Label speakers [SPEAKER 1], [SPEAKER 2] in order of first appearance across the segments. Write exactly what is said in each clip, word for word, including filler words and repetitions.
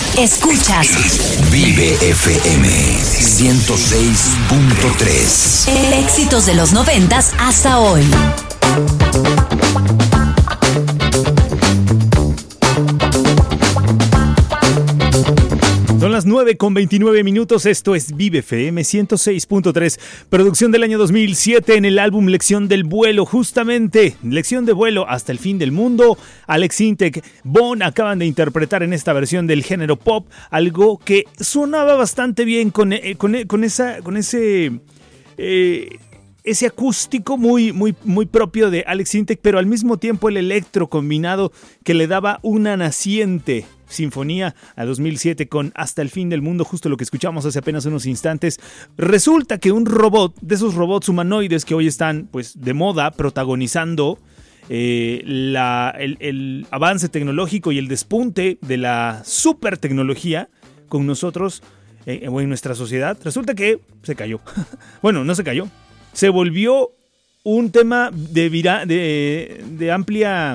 [SPEAKER 1] Escuchas
[SPEAKER 2] Vive F M ciento seis punto tres.
[SPEAKER 1] Éxitos de los noventas hasta hoy.
[SPEAKER 3] Son las nueve con veintinueve minutos, esto es Vive F M ciento seis punto tres, producción del año dos mil siete en el álbum Lección del Vuelo, justamente, Lección de Vuelo hasta el fin del mundo. Alex Intec, Bon acaban de interpretar en esta versión del género pop, algo que sonaba bastante bien con, eh, con, eh, con, esa, con ese... Eh, ese acústico muy, muy, muy propio de Alex Intec, pero al mismo tiempo el electro combinado que le daba una naciente sinfonía a dos mil siete con Hasta el fin del mundo, justo lo que escuchamos hace apenas unos instantes. Resulta que un robot, de esos robots humanoides que hoy están pues de moda, protagonizando eh, la, el, el avance tecnológico y el despunte de la super tecnología con nosotros eh, en nuestra sociedad, resulta que se cayó. Bueno, no se cayó. Se volvió un tema de, vira, de, de amplia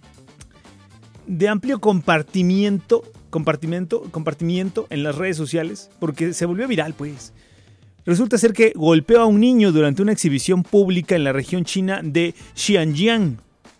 [SPEAKER 3] de amplio compartimiento, compartimiento, compartimiento en las redes sociales, porque se volvió viral, pues. Resulta ser que golpeó a un niño durante una exhibición pública en la región china de Xinjiang.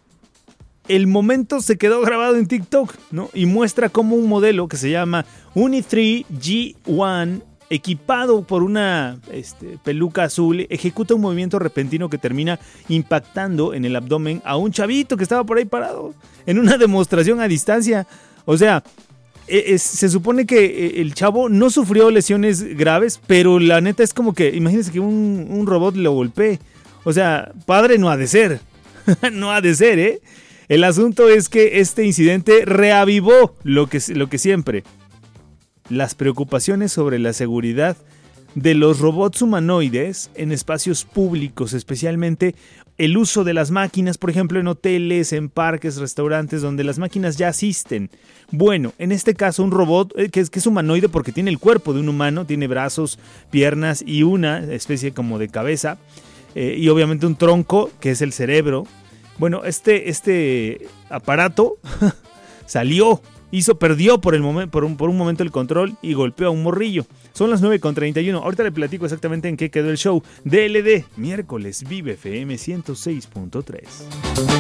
[SPEAKER 3] El momento se quedó grabado en TikTok, ¿no? Y muestra cómo un modelo que se llama Uni tres G uno, equipado por una este, peluca azul, ejecuta un movimiento repentino que termina impactando en el abdomen a un chavito que estaba por ahí parado en una demostración a distancia. O sea, es, se supone que el chavo no sufrió lesiones graves, pero la neta es como que, imagínense que un, un robot lo golpee. O sea, padre no ha de ser. No ha de ser, ¿eh? El asunto es que este incidente reavivó lo que, lo que siempre... las preocupaciones sobre la seguridad de los robots humanoides en espacios públicos, especialmente el uso de las máquinas, por ejemplo, en hoteles, en parques, restaurantes, donde las máquinas ya asisten. Bueno, en este caso un robot eh, que, es, que es humanoide porque tiene el cuerpo de un humano, tiene brazos, piernas y una especie como de cabeza, eh, y obviamente un tronco que es el cerebro. Bueno, este, este aparato salió. Hizo, perdió por, el momen, por, un, por un momento el control y golpeó a un morrillo. Son las nueve con treinta y uno. Ahorita le platico exactamente en qué quedó el show. D L D, miércoles, Vive F M ciento seis punto tres.